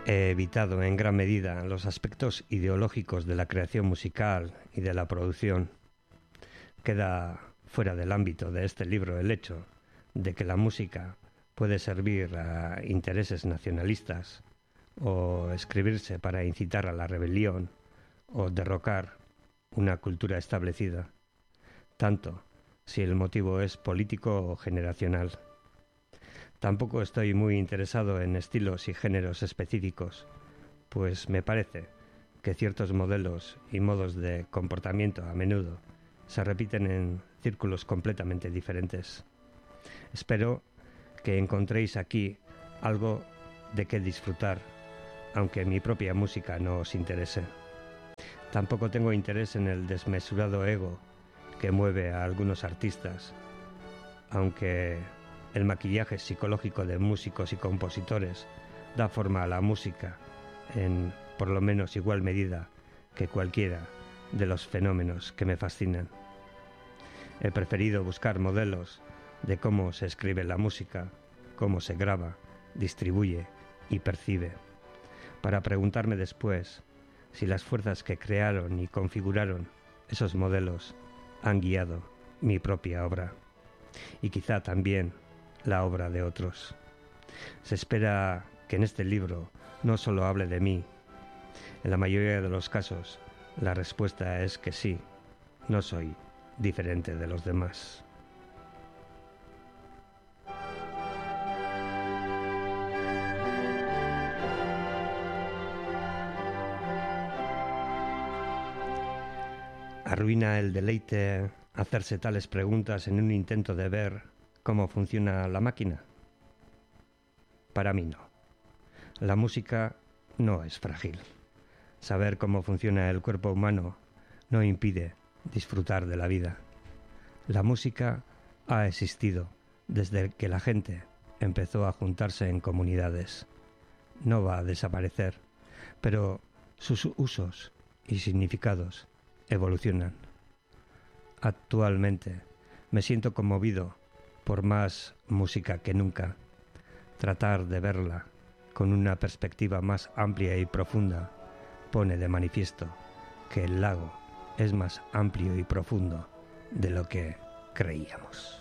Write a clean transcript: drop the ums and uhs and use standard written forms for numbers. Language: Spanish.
He evitado en gran medida los aspectos ideológicos de la creación musical y de la producción. Queda fuera del ámbito de este libro el hecho de que la música puede servir a intereses nacionalistas o escribirse para incitar a la rebelión o derrocar una cultura establecida, tanto si el motivo es político o generacional. Tampoco estoy muy interesado en estilos y géneros específicos, pues me parece que ciertos modelos y modos de comportamiento a menudo se repiten en círculos completamente diferentes. Espero que encontréis aquí algo de qué disfrutar, aunque mi propia música no os interese. Tampoco tengo interés en el desmesurado ego que mueve a algunos artistas, aunque el maquillaje psicológico de músicos y compositores da forma a la música en por lo menos igual medida que cualquiera de los fenómenos que me fascinan. He preferido buscar modelos de cómo se escribe la música, cómo se graba, distribuye y percibe, para preguntarme después si las fuerzas que crearon y configuraron esos modelos han guiado mi propia obra, y quizá también la obra de otros. Se espera que en este libro no solo hable de mí. En la mayoría de los casos, la respuesta es que sí, no soy diferente de los demás. ¿Arruina el deleite hacerse tales preguntas en un intento de ver cómo funciona la máquina? Para mí no. La música no es frágil. Saber cómo funciona el cuerpo humano no impide disfrutar de la vida. La música ha existido desde que la gente empezó a juntarse en comunidades. No va a desaparecer, pero sus usos y significados evolucionan. Actualmente me siento conmovido por más música que nunca. Tratar de verla con una perspectiva más amplia y profunda pone de manifiesto que el lago es más amplio y profundo de lo que creíamos.